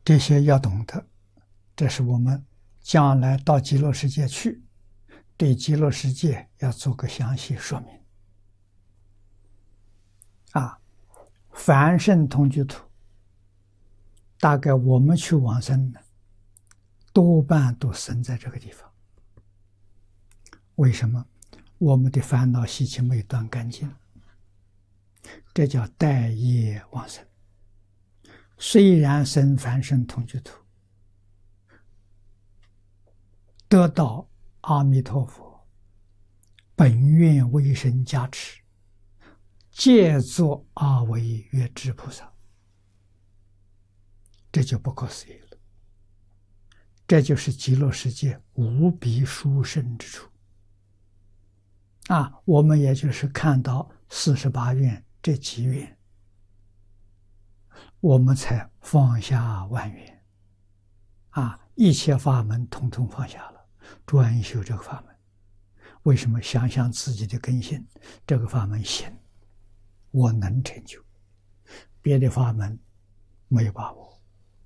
这些要懂得，这是我们将来到极乐世界去，对极乐世界要做个详细说明。凡圣同居土，大概我们去往生呢，多半都生在这个地方。为什么？我们的烦恼习气没断干净，这叫带业往生。虽然生凡圣同居土，得到阿弥陀佛本愿威神加持，借作阿惟越致菩萨，这就不可思议了。这就是极乐世界无比殊胜之处。我们也就是看到48愿这几愿，我们才放下万缘，一切法门统统放下了，专修这个法门。为什么？想想自己的根性，这个法门行，我能成就，别的法门没有把握。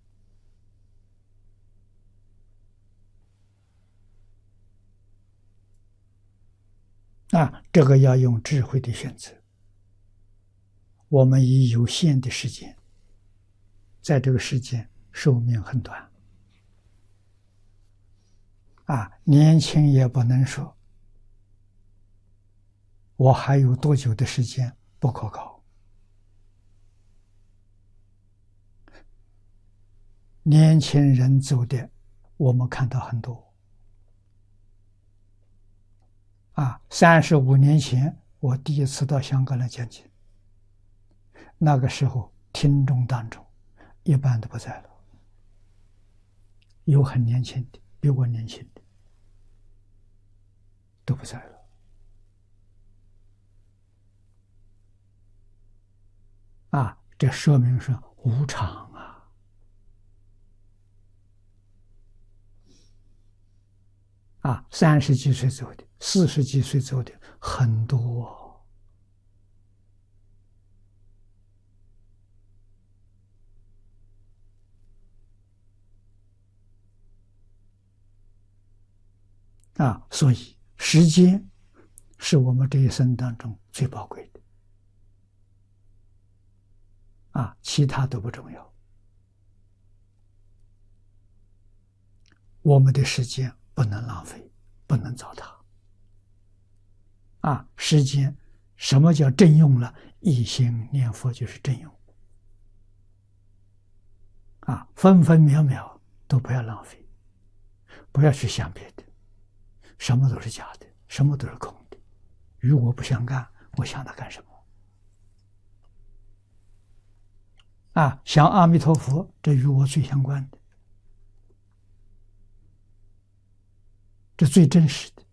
这个要用智慧的选择。我们以有限的时间，在这个世间寿命很短，年轻也不能说我还有多久的时间，不可靠。年轻人走的，我们看到很多。35年前，我第一次到香港来讲经，那个时候听众当中一般都不在了，有很年轻的，比我年轻的都不在了。这说明是无常30几岁走的，40几岁走的很多所以时间是我们这一生当中最宝贵的其他都不重要。我们的时间不能浪费，不能糟蹋。时间什么叫正用了？一心念佛就是正用。分分秒秒都不要浪费，不要去想别的，什么都是假的，什么都是空的，与我不相干，我想它干什么？想阿弥陀佛，这与我最相关的，这最真实的。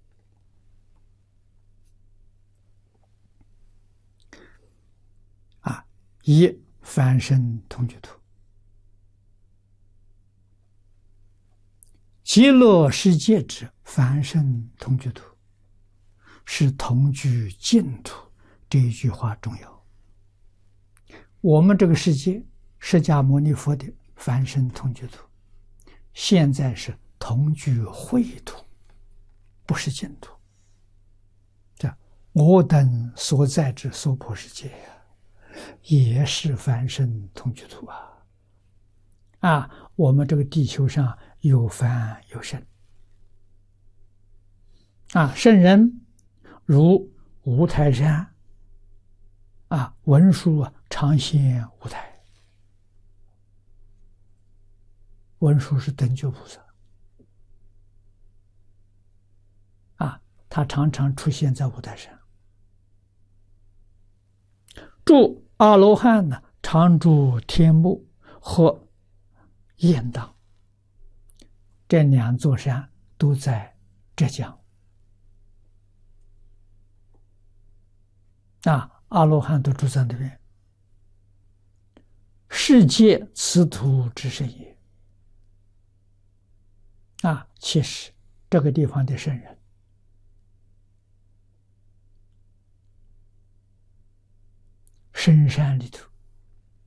以凡圣同居土，极乐世界之凡圣同居土，是同居净土。这一句话重要。我们这个世界，释迦牟尼佛的凡圣同居土，现在是同居秽土，不是净土。这我等所在之娑婆世界也是凡圣同居土我们这个地球上有凡有圣圣人如五台山文殊常现五台。文殊是等觉菩萨他常常出现在五台山。住阿罗汉呢，常住天目和雁荡，这2座山都在浙江。阿罗汉都住在那边。世界此土之圣也。其实这个地方的圣人，深山里头